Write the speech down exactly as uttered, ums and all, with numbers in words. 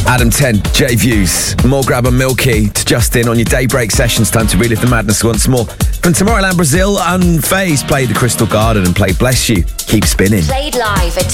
Adam ten, J Views, more Grab and Milky to Justin on your daybreak sessions. Time to relive the madness once more. From Tomorrowland Brazil, Unfazed played the Crystal Garden and played Bless You, Keep Spinning. Played live at